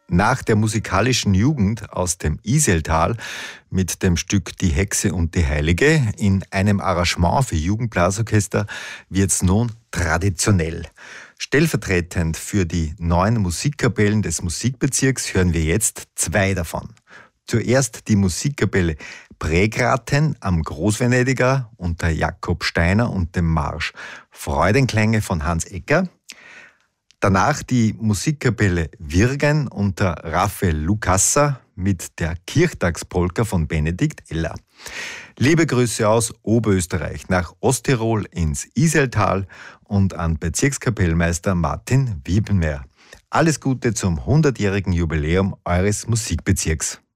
Nach der musikalischen Jugend aus dem Iseltal mit dem Stück Die Hexe und die Heilige in einem Arrangement für Jugendblasorchester wird's nun traditionell. Stellvertretend für die 9 Musikkapellen des Musikbezirks hören wir jetzt 2 davon. Zuerst die Musikkapelle Prägraten am Großvenediger unter Jakob Steiner und dem Marsch Freudenklänge von Hans Ecker. Danach die Musikkapelle Virgen unter Raphael Lukassa mit der Kirchtagspolka von Benedikt Eller. Liebe Grüße aus Oberösterreich nach Osttirol ins Iseltal und an Bezirkskapellmeister Martin Wiebenmeer. Alles Gute zum 100-jährigen Jubiläum eures Musikbezirks.